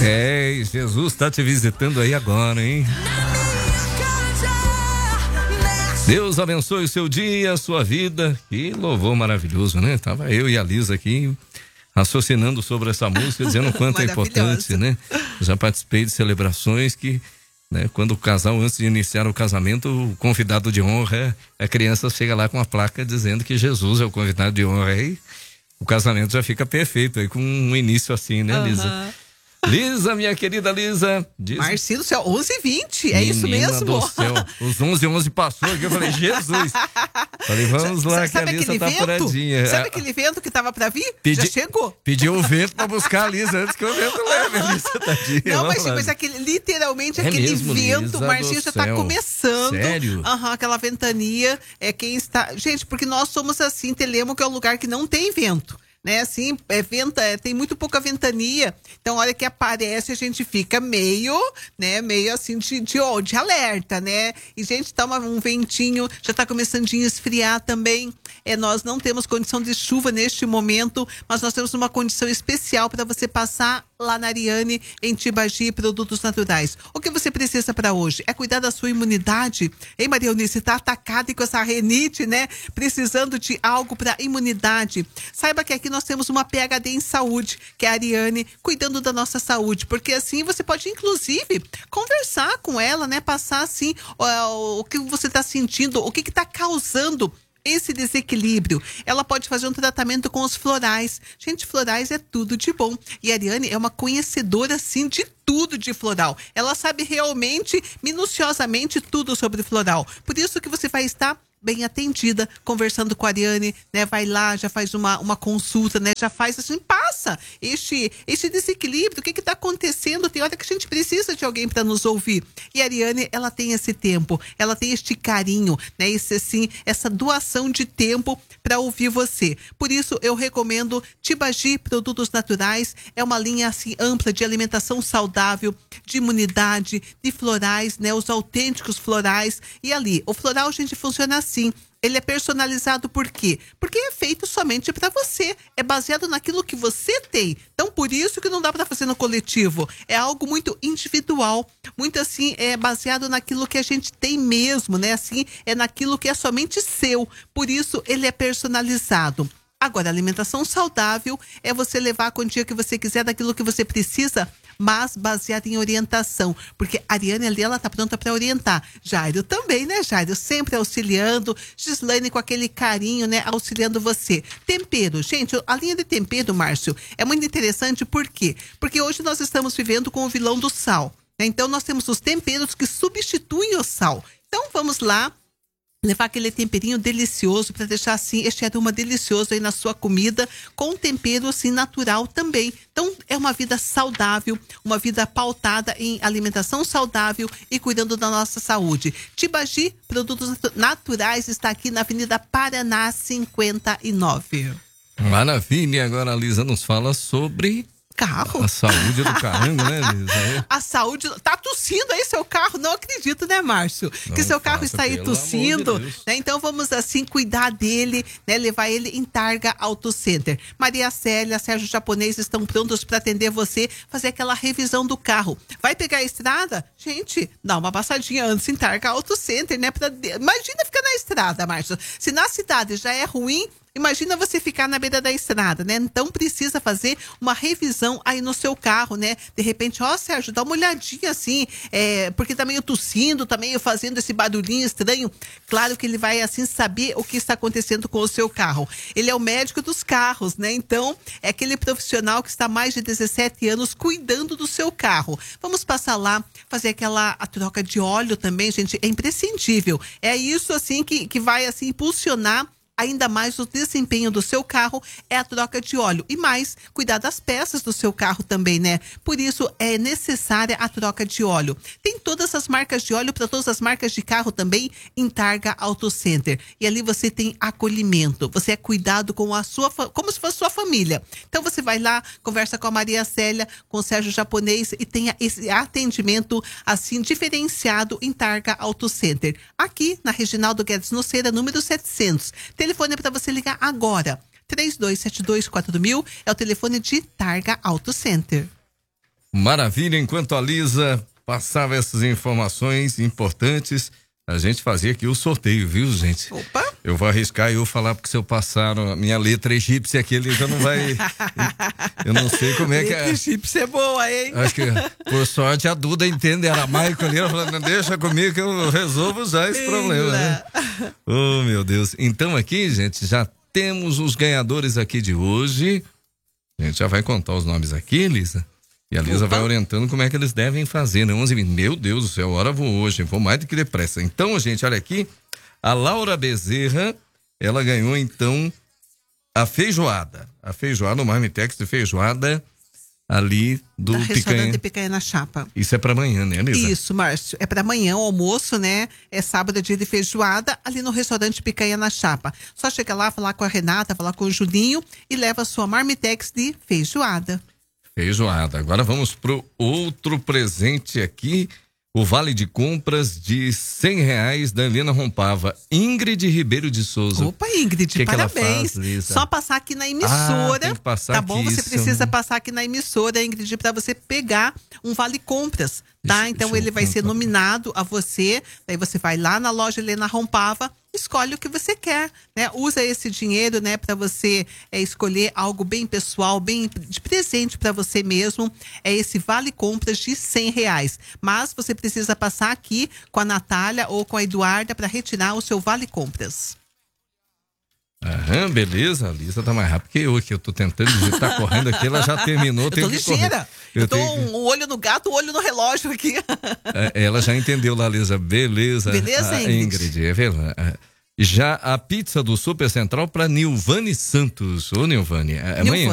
Jesus está te visitando aí agora, hein? Deus abençoe o seu dia, a sua vida. Que louvor maravilhoso, né? Tava eu e a Lisa aqui raciocinando sobre essa música, dizendo o quanto é importante, né? Já participei de celebrações que, né, quando o casal, antes de iniciar o casamento, o convidado de honra, a criança chega lá com a placa dizendo que Jesus é o convidado de honra. Aí o casamento já fica perfeito aí com um início assim, né, Lisa? Lisa, minha querida Lisa. Marcinho do céu, 11h20, é isso mesmo? Do céu, os 11 passou aqui, eu falei, Jesus. Falei, vamos lá, que a Lisa tá apuradinha. Sabe aquele vento que tava pra vir? Já chegou. Pediu o vento pra buscar a Lisa antes que o vento leve a Lisa, tadinha. Não, mas literalmente aquele mesmo, vento, o Marcinho já tá começando. Sério? Aquela ventania, quem está... Gente, porque nós somos assim, Telêmaco é um lugar que não tem vento. Né, assim, tem muito pouca ventania, então a hora que aparece a gente fica meio assim de alerta, né, e gente, tá um ventinho, já tá começando a esfriar também, nós não temos condição de chuva neste momento, mas nós temos uma condição especial para você passar lá na Ariane, em Tibagi, Produtos Naturais. O que você precisa para hoje? É cuidar da sua imunidade. Ei, Maria Eunice, tá atacada com essa renite, né? Precisando de algo para imunidade. Saiba que aqui nós temos uma PhD em saúde, que é a Ariane, cuidando da nossa saúde, porque assim você pode, inclusive, conversar com ela, né? Passar, assim, o que você tá sentindo, o que tá causando esse desequilíbrio. Ela pode fazer um tratamento com os florais. Gente, florais é tudo de bom. E a Ariane é uma conhecedora, assim, de tudo de floral. Ela sabe realmente, minuciosamente, tudo sobre floral. Por isso que você vai estar bem atendida, conversando com a Ariane, né? Vai lá, já faz uma consulta, né? Já faz assim, passa este desequilíbrio, o que tá acontecendo? Tem hora que a gente precisa de alguém para nos ouvir. E a Ariane, ela tem esse tempo, ela tem este carinho, né? Essa doação de tempo para ouvir você. Por isso, eu recomendo Tibagi Produtos Naturais, é uma linha assim ampla de alimentação saudável, de imunidade, de florais, né? Os autênticos florais. E ali, o floral, gente, funciona assim. Ele é personalizado por quê? Porque é feito somente para você. É baseado naquilo que você tem. Então, por isso que não dá para fazer no coletivo. É algo muito individual. Muito assim, baseado naquilo que a gente tem mesmo, né? Assim, é naquilo que é somente seu. Por isso, ele é personalizado. Agora, alimentação saudável é você levar a quantia que você quiser daquilo que você precisa, mas baseado em orientação, porque a Ariane ali, ela tá pronta para orientar. Jairo também, né, Jairo? Sempre auxiliando, Gislaine com aquele carinho, né, auxiliando você. Tempero, gente, a linha de tempero, Márcio, é muito interessante, por quê? Porque hoje nós estamos vivendo com o vilão do sal, né? Então nós temos os temperos que substituem o sal. Então vamos lá, levar aquele temperinho delicioso para deixar assim este aroma delicioso aí na sua comida, com um tempero assim natural também. Então é uma vida saudável, uma vida pautada em alimentação saudável e cuidando da nossa saúde. Tibagi Produtos Naturais está aqui na Avenida Paraná 59. Maravilha, agora a Lisa nos fala sobre carro. A saúde do carro, né, Lisa? A saúde... Tá tossindo aí seu carro? Não acredito, né, Márcio? Não, que seu carro está aí tossindo, de né? Então vamos assim cuidar dele, né? Levar ele em Targa Auto Center. Maria Célia, Sérgio Japonês estão prontos para atender você, fazer aquela revisão do carro. Vai pegar a estrada? Gente, dá uma passadinha antes em Targa Auto Center, né? Imagina ficar na estrada, Márcio. Se na cidade já é ruim, imagina você ficar na beira da estrada, né? Então precisa fazer uma revisão aí no seu carro, né? De repente, Sérgio, dá uma olhadinha assim, porque tá meio tossindo, tá meio fazendo esse barulhinho estranho. Claro que ele vai assim saber o que está acontecendo com o seu carro. Ele é o médico dos carros, né? Então, é aquele profissional que está há mais de 17 anos cuidando do seu carro. Vamos passar lá, fazer a troca de óleo também, gente, é imprescindível. É isso assim que vai assim impulsionar ainda mais o desempenho do seu carro, é a troca de óleo. E mais, cuidar das peças do seu carro também, né? Por isso, é necessária a troca de óleo. Tem todas as marcas de óleo para todas as marcas de carro também em Targa Auto Center. E ali você tem acolhimento. Você é cuidado com como se fosse sua família. Então você vai lá, conversa com a Maria Célia, com o Sérgio Japonês e tenha esse atendimento assim diferenciado em Targa Auto Center. Aqui na Reginaldo Guedes Noceira, número 700. Telefone para você ligar agora. 32724000 é o telefone de Targa Auto Center. Maravilha, enquanto a Lisa passava essas informações importantes, a gente fazia aqui o sorteio, viu, gente? Opa! Eu vou arriscar e eu falar, porque se eu passar a minha letra egípcia aqui, ele já não vai... Eu não sei como é que é. Letra egípcia é boa, hein? Acho que, por sorte, a Duda entende aramaico ali, ela falando, deixa comigo que eu resolvo já esse problema, né? Oh, meu Deus. Então aqui, gente, já temos os ganhadores aqui de hoje. A gente já vai contar os nomes aqui, Lisa. E a Lisa vai orientando como é que eles devem fazer, né? 11h20. Meu Deus do céu, hora vou hoje, vou mais do que depressa. Então, gente, olha aqui, a Laura Bezerra, ela ganhou, então, a feijoada, o marmitex de feijoada ali do restaurante Picanha na Chapa. Isso é pra amanhã, né, Lisa? Isso, Márcio, é pra amanhã o almoço, né? É sábado, dia de feijoada, ali no restaurante Picanha na Chapa. Só chega lá, falar com a Renata, falar com o Juninho e leva a sua marmitex de feijoada. Feijoada. Agora vamos pro outro presente aqui, o vale de compras de R$100 da Helena Rompava. Ingrid Ribeiro de Souza. Opa, Ingrid, parabéns. Que ela faz, só passar aqui na emissora, tem que passar tá bom? aqui, Você precisa passar aqui na emissora, Ingrid, para você pegar um vale compras, tá? Então ele vai ser nominado a você, daí você vai lá na loja Helena Rompava, escolhe o que você quer, né? Usa esse dinheiro, né, para você escolher algo bem pessoal, bem de presente para você mesmo. É esse vale compras de R$100. Mas você precisa passar aqui com a Natália ou com a Eduarda para retirar o seu vale compras. Aham, beleza. A Lisa tá mais rápido que eu, que eu tô tentando digitar correndo aqui, ela já terminou. Eu tô ligeira. Eu tô um olho no gato, um olho no relógio aqui. Ela já entendeu lá, Lisa. Beleza. Beleza, Ingrid? É verdade. Já a pizza do Super Central para Nilvane Santos. Ô, Nilvane, amanhã.